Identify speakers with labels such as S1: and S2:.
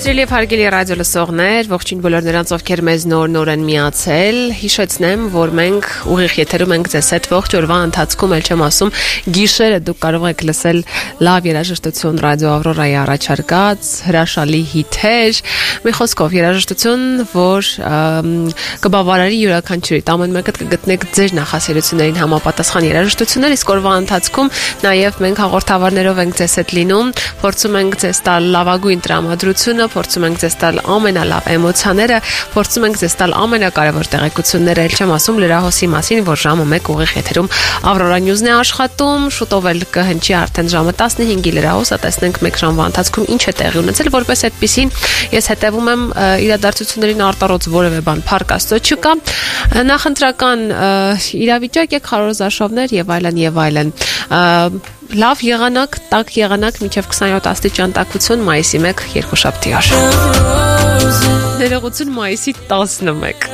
S1: Սիրելի եւ հարգելի ռադիո լսողներ, ողջույն բոլոր նրանց, ովքեր մեզ նոր են միացել։ Հիշեցնեմ, որ մենք ուղիղ եթերում ենք ձեզ հետ ողջ օրվա ընթացքում, ել չեմ ասում, գիշերը դուք կարող եք լսել լավ երաժշտություն ռադիո Ավրորայի առաջարկած հրաշալի հիթեր։ Մի խոսքով երաժշտություն, որ կբավարարի յուրաքանչյուրիդ, ամեն մեկը կգտնեք ձեր նախասիրություններին համապատասխան երաժշտություններ, իսկ օրվա ընթացքում նաեւ մենք հաղորդավարներով ենք ձեզ հետ լինում, փորձում ենք ձեզ տալ լավագույն տրամադրությունը, փորձում ենք ձեզ տալ ամենալավ էմոցիաները, փորձում ենք ձեզ տալ ամենակարևոր տեղեկությունները, ել չեմ ասում լրահոսի մասին, որ ժամը 1 ուղիղ եթերում Ավրորա Նյուզն է աշխատում, շուտով էլ կհնչի արդեն ժամը 15-ի լրահոսը, տեսնենք 1 ժամվա ընթացքում ինչ է տեղի ունեցել, որպես այդպեսին ես հետևում եմ իրադարձություններին արտառոց որևէ բան փառք Աստծո չկա, նախընտրական իրավիճակ է, քարոզարշավներ եւ այլն լավ եղանակ, տաք եղանակ, մինչև 27 աստիճան տաքություն, մայիսի 1 երկուշաբթի օր։ Ներողություն, մայիսի 11